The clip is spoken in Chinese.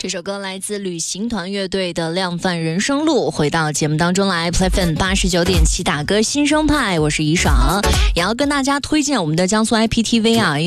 这首歌来自旅行团乐队的《量贩人生路》。回到节目当中来 ，Playfm 89.7打歌新生派，我是怡爽，也要跟大家推荐我们的江苏 IPTV 啊。